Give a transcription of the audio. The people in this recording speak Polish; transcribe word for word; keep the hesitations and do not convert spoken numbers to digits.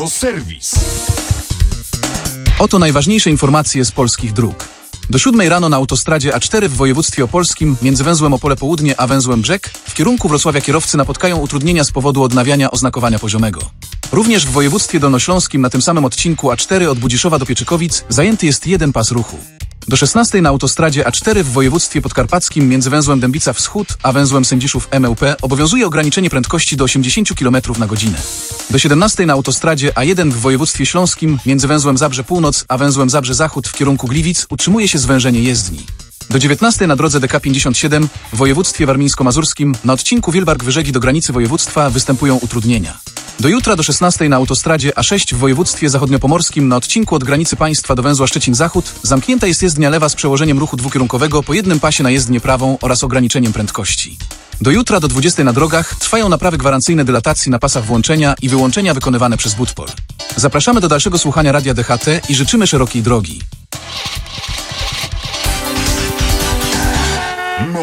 Autoserwis. Oto najważniejsze informacje z polskich dróg. Do siódmej rano na autostradzie A cztery w województwie opolskim między węzłem Opole Południe a węzłem Brzeg w kierunku Wrocławia kierowcy napotkają utrudnienia z powodu odnawiania oznakowania poziomego. Również w województwie dolnośląskim na tym samym odcinku A cztery od Budziszowa do Pieczykowic zajęty jest jeden pas ruchu. Do szesnastej na autostradzie A cztery w województwie podkarpackim między węzłem Dębica Wschód a węzłem Sędziszów M L P obowiązuje ograniczenie prędkości do osiemdziesięciu kilometrów na godzinę. Do siedemnastej na autostradzie A jeden w województwie śląskim między węzłem Zabrze Północ a węzłem Zabrze Zachód w kierunku Gliwic utrzymuje się zwężenie jezdni. Do dziewiętnastej na drodze D K pięćdziesiąt siedem w województwie warmińsko-mazurskim na odcinku Wilbark-Wyżegi do granicy województwa występują utrudnienia. Do jutra do szesnastej na autostradzie A sześć w województwie zachodniopomorskim na odcinku od granicy państwa do węzła Szczecin-Zachód zamknięta jest jezdnia lewa z przełożeniem ruchu dwukierunkowego po jednym pasie na jezdnię prawą oraz ograniczeniem prędkości. Do jutra do dwudziestej na drogach trwają naprawy gwarancyjne dylatacji na pasach włączenia i wyłączenia wykonywane przez Budpol. Zapraszamy do dalszego słuchania Radia D H T i życzymy szerokiej drogi.